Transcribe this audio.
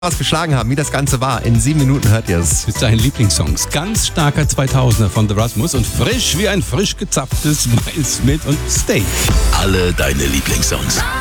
was geschlagen haben, wie das Ganze war. In 7 Minuten hört ihr es. Mit seinen Lieblingssongs. Ganz starker 2000er von The Rasmus und frisch wie ein frisch gezapftes Miles Smith und Stay. Alle deine Lieblingssongs.